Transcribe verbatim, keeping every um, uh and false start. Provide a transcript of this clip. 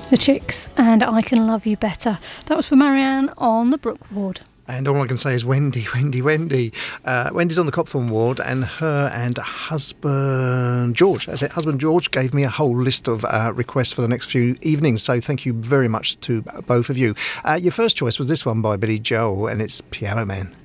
The Chicks and I Can Love You Better. That was for Marianne on the Brook Ward. And all I can say is Wendy, Wendy, Wendy. Uh, Wendy's on the Copthorne ward, and her and husband George, that's it, husband George gave me a whole list of uh, requests for the next few evenings, so thank you very much to both of you. Uh, your first choice was this one by Billy Joel, and it's Piano Man.